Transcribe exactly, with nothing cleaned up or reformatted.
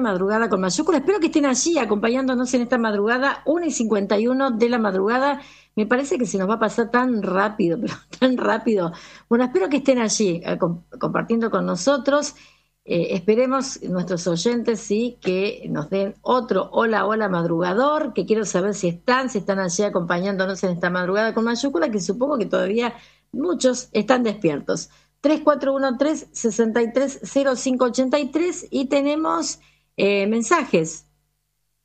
madrugada con mayúscula. Espero que estén allí acompañándonos en esta madrugada, una y cincuenta y uno de la madrugada. Me parece que se nos va a pasar tan rápido, pero tan rápido. Bueno, espero que estén allí eh, com- compartiendo con nosotros. Eh, esperemos nuestros oyentes, sí, que nos den otro hola, hola madrugador, que quiero saber si están, si están allí acompañándonos en esta madrugada con mayúscula, que supongo que todavía muchos están despiertos. Tres cuatro uno tres, seis tres cero cinco ocho tres y tenemos eh, mensajes.